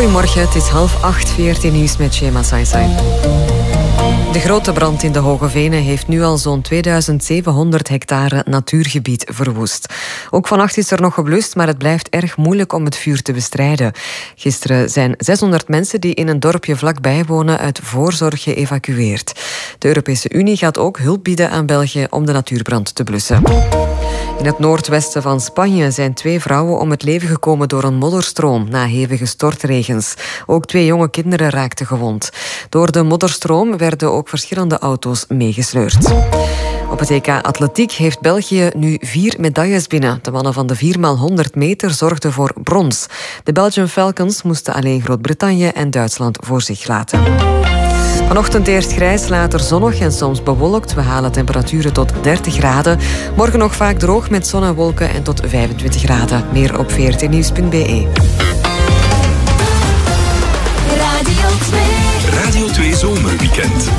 Goedemorgen, het is 7:30, VRT Nieuws met Shema Saisai. De grote brand in de Hoge Venen heeft nu al zo'n 2700 hectare natuurgebied verwoest. Ook vannacht is er nog geblust, maar het blijft erg moeilijk om het vuur te bestrijden. Gisteren zijn 600 mensen die in een dorpje vlakbij wonen uit voorzorg geëvacueerd. De Europese Unie gaat ook hulp bieden aan België om de natuurbrand te blussen. In het noordwesten van Spanje zijn 2 vrouwen om het leven gekomen door een modderstroom na hevige stortregens. Ook 2 jonge kinderen raakten gewond. Door de modderstroom werden ook verschillende auto's meegesleurd. Op het EK Atletiek heeft België nu 4 medailles binnen. De mannen van de 4x100 meter zorgden voor brons. De Belgian Falcons moesten alleen Groot-Brittannië en Duitsland voor zich laten. Vanochtend eerst grijs, later zonnig en soms bewolkt. We halen temperaturen tot 30 graden. Morgen nog vaak droog met zon en wolken en tot 25 graden. Meer op vrtnieuws.be. Radio 2 Zomerweekend.